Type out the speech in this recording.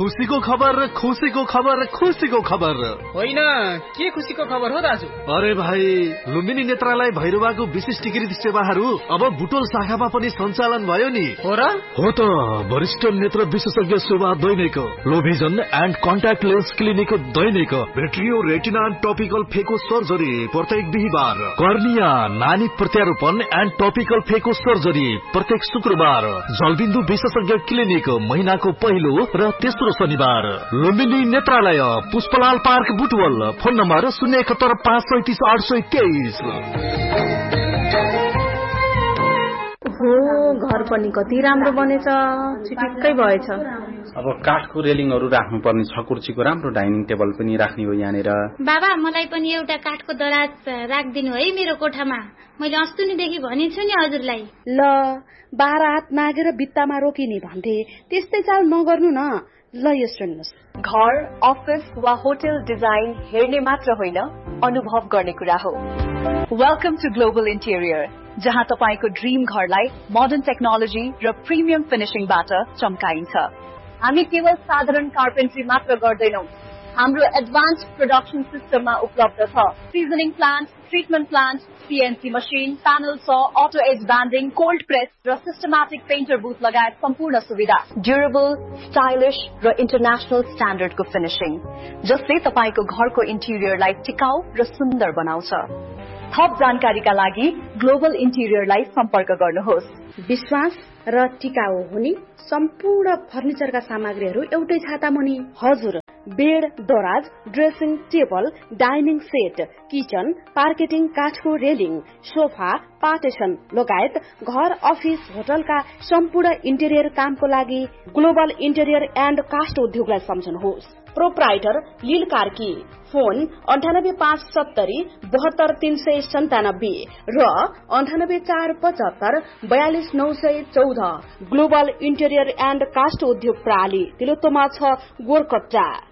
खुसीको खबर खुसीको खबर खुसीको खबर होइन के खुसीको खबर हो दाजु? अरे भाइ लुम्बिनी नेत्रालय भैरवाको विशिष्टीकृत सेवाहरू अब बुटोल शाखामा पनि सञ्चालन भयो नि। हो र? हो त, वरिष्ठ नेत्र विशेषज्ञ सेवा दैनिक, लो vision and contact lens clinic Dainik, भेट्रियो retina and topical फेको सर्जरी प्रत्येक बिहीबार, कर्निया नानी प्रत्यारोपण एन्ड टपिकल फेको सर्जरी प्रत्येक शुक्रबार, जलबिन्दु विशेषज्ञ क्लिनिक महिनाको पहिलो र तेस्रो शनिबार, लुम्बिनी नेत्रालय Pushpalal park Butwal, phone number 07153738823। हो, घर पनि कति राम्रो बनेछ, चिटिक्कै भएछ। अब काठको रेलिङहरू राख्नु पर्ने छ, कुर्सीको राम्रो डाइनिङ टेबल पनि राख्ने हो यहाँनिर। बाबा मलाई पनि एउटा काठको दराज राखिदिनु है मेरो कोठामा, मैले अस्तिदेखि भनेछु नि हजुरलाई। ल 12 हात नागेर भित्तामा रोकिने भन्थे, त्यस्तै चाल नगर्नु न। ल यस सुन्नुस्, घर, अफिस वा होटल डिजाइन हेर्ने मात्र होइन, अनुभव गर्ने कुरा हो। वेलकम टु ग्लोबल इन्टेरियर, जहाँ तपाईको ड्रीम घरलाई मोडर्न टेक्नोलोजी र प्रिमियम फिनिशिङबाट चम्काइन्छ। हामी केवल साधारण कार्पेन्ट्री मात्र गर्दैनौं, हाम्रो एडभान्स प्रोडक्सन सिस्टममा उपलब्ध छ। Seasoning plant, treatment plant, CNC machine, panel saw, auto as banding, cold press र सिस्टमेटिक पेन्टर बुथ लगायत सम्पूर्ण सुविधा। ड्युरेबल, स्टाइलिश र इन्टरनेशनल स्ट्यान्डर्डको फिनिशिङ, जसले तपाईको घरको इन्टेरियरलाई टिकाउ र सुन्दर बनाउँछ। थप जानकारीका लागि ग्लोबल इन्टेरियरलाई सम्पर्क गर्नुहोस्। विश्वास र टिकाउ हुने सम्पूर्ण फर्निचरका सामग्रीहरू एउटै छाता मुनि। हजुर, बेड, दराज, dressing table, dining set, kitchen, पार्केटिङ, काठको रेलिङ, सोफा, पार्टेसन लगायत घर, अफिस, होटलका सम्पूर्ण इन्टेरियर कामको लागि ग्लोबल इन्टेरियर एन्ड कास्ट उद्योगलाई सम्झनुहोस्। प्रोप्राइटर लील कार्की, फोन 98570 72397 र 98475 42914। ग्लोबल इन्टेरियर एन्ड कास्ट उद्योग प्रणाली, तिलोत्तमा 6 गोरकट्टा।